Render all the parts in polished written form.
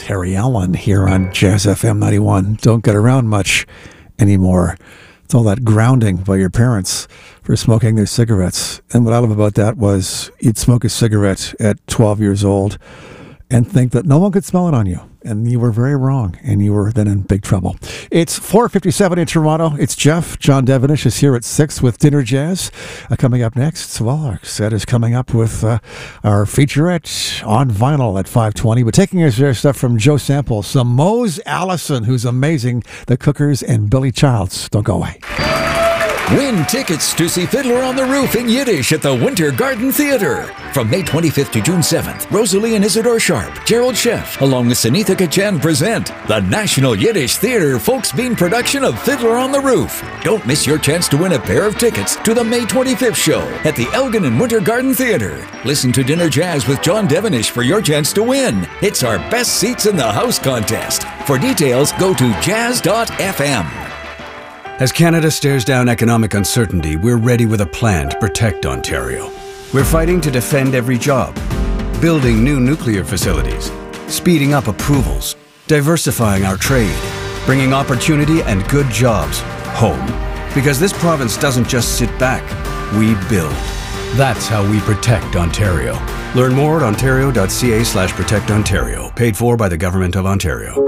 Terry Allen here on Jazz FM 91. Don't get around much anymore. It's all that grounding by your parents for smoking their cigarettes. And what I love about that was you'd smoke a cigarette at 12 years old and think that no one could smell it on you. And you were very wrong, and you were then in big trouble. It's 4:57 in Toronto. It's Jeff. John Devenish is here at 6 with Dinner Jazz. Coming up next, well, our set is coming up with our featurette on vinyl at 5:20. But taking us there stuff from Joe Sample, some Mose Allison, who's amazing, The Cookers, and Billy Childs. Don't go away. Win tickets to see Fiddler on the Roof in Yiddish at the Winter Garden Theatre. From May 25th to June 7th, Rosalie and Isidore Sharp, Gerald Sheff, along with Sunitha Kachan present the National Yiddish Theatre Folksbean production of Fiddler on the Roof. Don't miss your chance to win a pair of tickets to the May 25th show at the Elgin and Winter Garden Theatre. Listen to Dinner Jazz with John Devenish for your chance to win. It's our Best Seats in the House contest. For details, go to jazz.fm. As Canada stares down economic uncertainty, we're ready with a plan to protect Ontario. We're fighting to defend every job, building new nuclear facilities, speeding up approvals, diversifying our trade, bringing opportunity and good jobs home. Because this province doesn't just sit back, we build. That's how we protect Ontario. Learn more at ontario.ca/protectontario. Paid for by the Government of Ontario.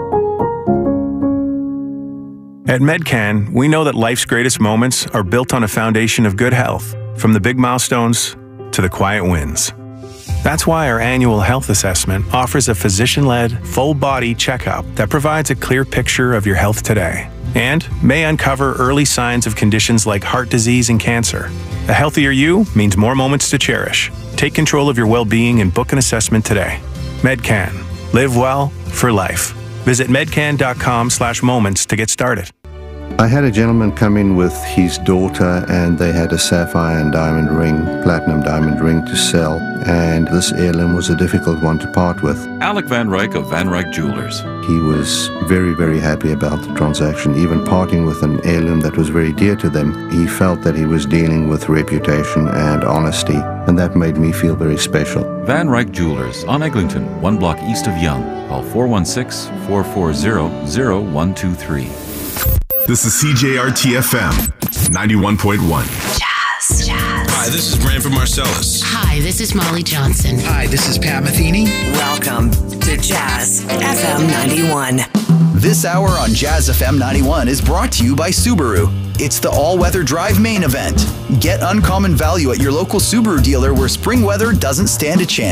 At Medcan, we know that life's greatest moments are built on a foundation of good health, from the big milestones to the quiet wins. That's why our annual health assessment offers a physician-led, full-body checkup that provides a clear picture of your health today and may uncover early signs of conditions like heart disease and cancer. A healthier you means more moments to cherish. Take control of your well-being and book an assessment today. Medcan. Live well for life. Visit medcan.com/moments to get started. I had a gentleman come in with his daughter, and they had a sapphire and diamond ring, platinum diamond ring to sell, and this heirloom was a difficult one to part with. Alec Van Ryk of Van Ryk Jewelers. He was very, very happy about the transaction, even parting with an heirloom that was very dear to them. He felt that he was dealing with reputation and honesty, and that made me feel very special. Van Ryk Jewelers on Eglinton, 1 block east of Yonge. Call 416-440-0123. This is CJRT-FM 91.1. Jazz. Hi, this is Branford Marcellus. Hi, this is Molly Johnson. Hi, this is Pat Metheny. Welcome to Jazz FM 91. This hour on Jazz FM 91 is brought to you by Subaru. It's the all-weather drive main event. Get uncommon value at your local Subaru dealer where spring weather doesn't stand a chance.